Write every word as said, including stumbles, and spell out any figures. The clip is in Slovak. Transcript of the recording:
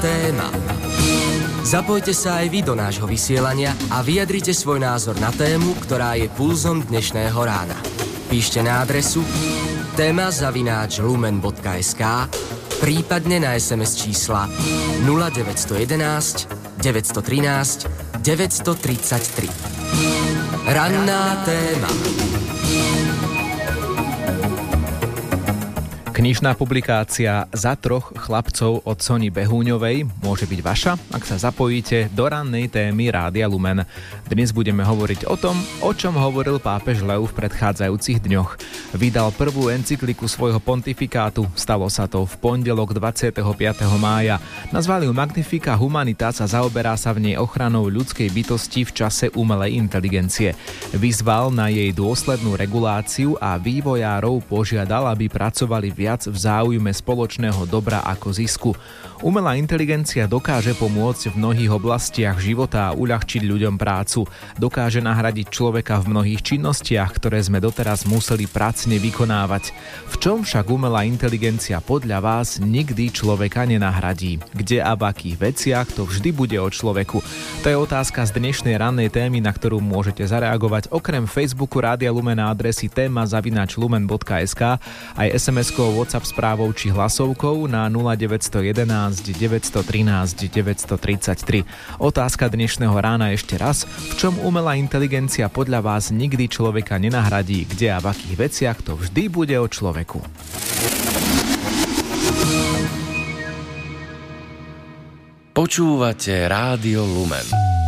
téma. Zapojte sa aj vy do nášho vysielania a vyjadrite svoj názor na tému, ktorá je pulzom dnešného rána. Píšte na adresu téma zavináč lumen bodka es ká, prípadne na es em es čísla nula deväť jedna jedna, deväť jedna tri, deväť tri tri. Ranná téma. Knižná publikácia Za troch chlapcov od Soni Behúňovej môže byť vaša, ak sa zapojíte do rannej témy Rádia Lumen. Dnes budeme hovoriť o tom, o čom hovoril pápež Leo v predchádzajúcich dňoch. Vydal prvú encykliku svojho pontifikátu, stalo sa to v pondelok dvadsiateho piateho mája. Nazvali ju Magnifica Humanitas a zaoberá sa v nej ochranou ľudskej bytosti v čase umelej inteligencie. Vyzval na jej dôslednú reguláciu a vývojárov požiadal, aby pracovali viac v záujme spoločného dobra ako zisku. Umelá inteligencia dokáže pomôcť v mnohých oblastiach života a uľahčiť ľuďom prácu. Dokáže nahradiť človeka v mnohých činnostiach, ktoré sme doteraz museli pracne vykonávať. V čom však umelá inteligencia podľa vás nikdy človeka nenahradí? Kde a v akých veciach to vždy bude o človeku? To je otázka z dnešnej rannej témy, na ktorú môžete zareagovať okrem Facebooku Rádia Lumen na adresy téma zavináč lumen bodka es ká, aj es em eskou, WhatsApp správou či hlasovkou na nula deväť jedna jedna, deväť jedna tri, deväť tri tri. Otázka dnešného rána ešte raz. V čom umelá inteligencia podľa vás nikdy človeka nenahradí? Kde a v akých veciach to vždy bude o človeku? Počúvate Rádio Lumen.